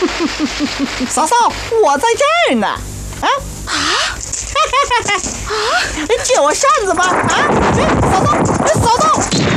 嫂嫂，我在这儿呢。借我扇子吧！嫂嫂，嫂嫂。